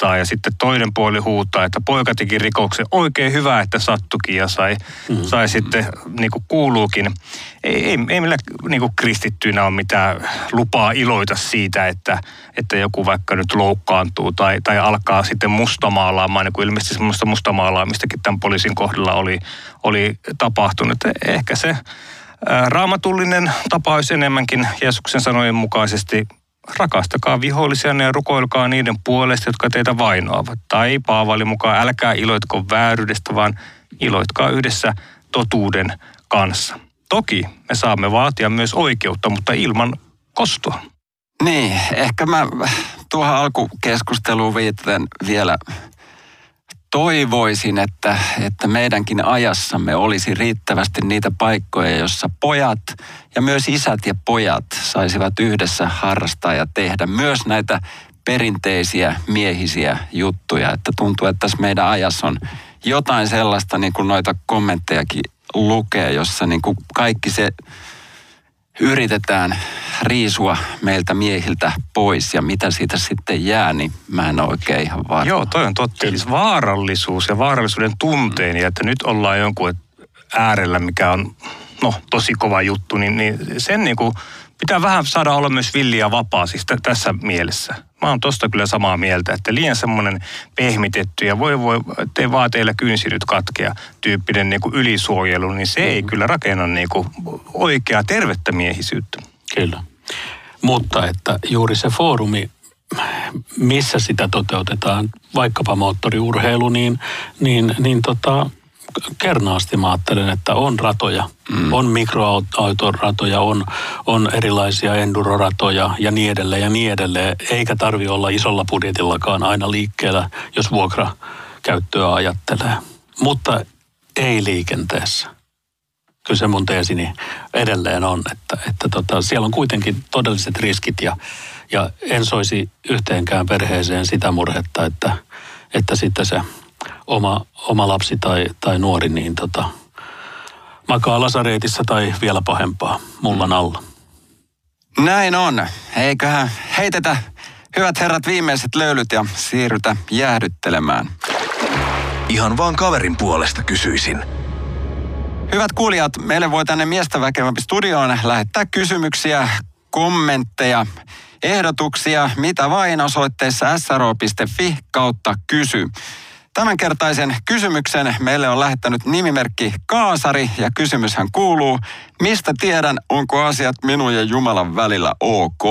rangaistaan ja sitten toinen puoli huutaa, että poika teki rikoksen. Oikein hyvä, että sattukin ja sai sitten niin kuin kuuluukin. Ei meillä niin kuin kristittyinä ole mitään lupaa iloita siitä, että joku vaikka nyt loukkaantuu tai alkaa sitten mustamaalaamaan, niin kuin ilmeisesti semmoista mustamaalaamistakin tämän poliisin kohdalla oli tapahtunut. Ehkä se raamatullinen tapa olisi enemmänkin Jeesuksen sanojen mukaisesti: rakastakaa vihollisianne ja rukoilkaa niiden puolesta, jotka teitä vainoavat. Tai Paavalin mukaan: älkää iloitko vääryydestä, vaan iloitkaa yhdessä totuuden kanssa. Toki me saamme vaatia myös oikeutta, mutta ilman kostoa. Niin, ehkä mä tuohon alkukeskusteluun viitaten vielä toivoisin, että meidänkin ajassamme olisi riittävästi niitä paikkoja, jossa pojat ja myös isät ja pojat saisivat yhdessä harrastaa ja tehdä myös näitä perinteisiä miehisiä juttuja. Että tuntuu, että tässä meidän ajassa on jotain sellaista, niin kuin noita kommenttejakin lukee, jossa niin kuin kaikki se yritetään riisua meiltä miehiltä pois, ja mitä siitä sitten jää, niin mä en ole oikein ihan varma. Joo, toi on totta. Siis vaarallisuus ja vaarallisuuden tunteen, ja että nyt ollaan jonkun äärellä, mikä on tosi kova juttu, niin sen niin kuin pitää vähän saada olla myös villi ja vapaa siis tässä mielessä. Mä oon tosta kyllä samaa mieltä, että liian semmoinen pehmitetty ja voi, te vaan teillä kynsi nyt katkea -tyyppinen niin kuin ylisuojelu, niin se ei kyllä rakenna niin kuin oikeaa tervettä miehisyyttä. Kyllä. Mutta että juuri se foorumi, missä sitä toteutetaan, vaikkapa moottoriurheilu, kernaasti mä ajattelen, että on ratoja. On mikroautoratoja, on erilaisia enduroratoja ja niin edelleen. Eikä tarvi olla isolla budjetillakaan aina liikkeellä, jos vuokrakäyttöä ajattelee. Mutta ei liikenteessä. Kyllä se mun teesini edelleen on, että siellä on kuitenkin todelliset riskit ja en soisi yhteenkään perheeseen sitä murhetta, että sitten se oma lapsi tai nuori niin makaa lasareetissa tai vielä pahempaa mullan alla. Näin on. Eiköhän heitetä, hyvät herrat, viimeiset löylyt ja siirrytä jäähdyttelemään. Ihan vaan kaverin puolesta kysyisin. Hyvät kuulijat, meille voi tänne Miestä väkevämpi studioon lähettää kysymyksiä, kommentteja, ehdotuksia, mitä vain osoitteessa sro.fi/kysy. Tämänkertaisen kysymyksen meille on lähettänyt nimimerkki Kaasari, ja kysymyshän kuuluu: mistä tiedän, onko asiat minun ja Jumalan välillä ok?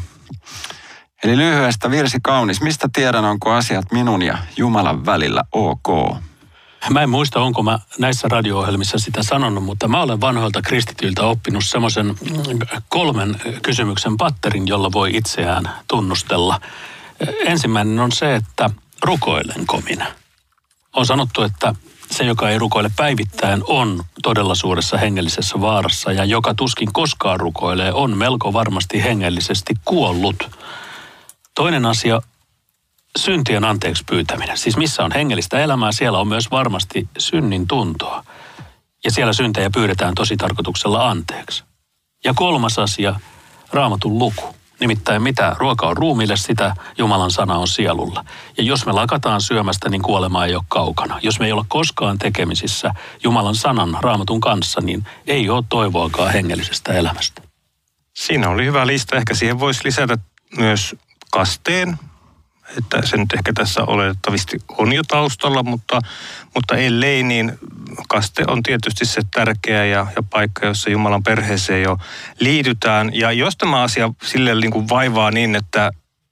Eli lyhyestä virsi kaunis: mistä tiedän, onko asiat minun ja Jumalan välillä ok? Mä en muista, onko mä näissä radio-ohjelmissa sitä sanonut, mutta mä olen vanhoilta kristityiltä oppinut semmoisen 3 kysymyksen patterin, jolla voi itseään tunnustella. Ensimmäinen on se, että rukoilenko minä? On sanottu, että se, joka ei rukoile päivittäin, on todella suuressa hengellisessä vaarassa, ja joka tuskin koskaan rukoilee, on melko varmasti hengellisesti kuollut. Toinen asia, syntien anteeksi pyytäminen. Siis missä on hengellistä elämää, siellä on myös varmasti synnin tuntoa. Ja siellä syntejä pyydetään tositarkoituksella anteeksi. Ja 3. asia, Raamatun luku. Nimittäin mitä ruoka on ruumiille, sitä Jumalan sana on sielulla. Ja jos me lakataan syömästä, niin kuolema ei ole kaukana. Jos me ei olla koskaan tekemisissä Jumalan sanan, Raamatun kanssa, niin ei ole toivoakaan hengellisestä elämästä. Siinä oli hyvä lista. Ehkä siihen voisi lisätä myös kasteen, että se nyt ehkä tässä oletettavasti on jo taustalla, mutta ellei, niin kaste on tietysti se tärkeä ja paikka, jossa Jumalan perheeseen jo liitytään. Ja jos tämä asia sille niin kuin vaivaa niin, että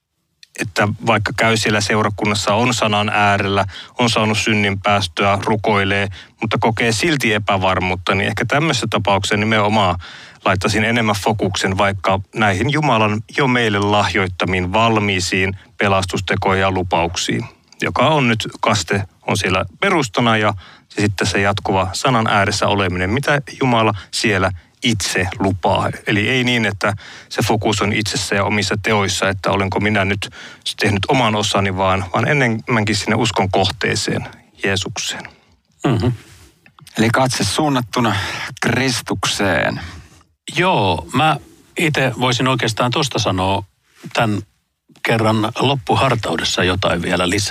vaikka käy siellä seurakunnassa, on sanan äärellä, on saanut synnin päästöä, rukoilee, mutta kokee silti epävarmuutta, niin ehkä tämmöisessä tapauksessa nimenomaan laittaisin enemmän fokuksen vaikka näihin Jumalan jo meille lahjoittamiin valmiisiin pelastustekoihin ja lupauksiin, joka on nyt kaste, on siellä perustana, ja sitten se jatkuva sanan ääressä oleminen, mitä Jumala siellä itse lupaa. Eli ei niin, että se fokus on itsessä ja omissa teoissa, että olenko minä nyt tehnyt oman osani, vaan enemmänkin sinne uskon kohteeseen, Jeesukseen. Mm-hmm. Eli katse suunnattuna Kristukseen. Joo, mä itse voisin oikeastaan tuosta sanoa tämän kerran loppuhartaudessa jotain vielä lisää.